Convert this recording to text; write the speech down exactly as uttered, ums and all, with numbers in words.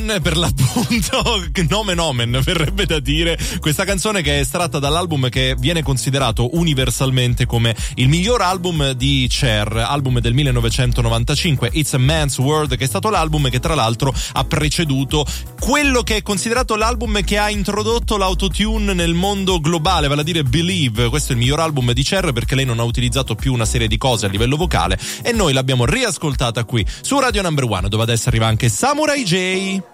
One per l'appunto, nomen omen verrebbe da dire, questa canzone che è estratta dall'album che viene considerato universalmente come il miglior album di Cher, album del millenovecentonovantacinque, It's a Man's World, che è stato l'album che tra l'altro ha preceduto quello che è considerato l'album che ha introdotto l'autotune nel mondo globale, vale a dire Believe. Questo è il miglior album di Cher perché lei non ha utilizzato più una serie di cose a livello vocale e noi l'abbiamo riascoltata qui su Radio Number One, dove adesso arriva anche Samurai J.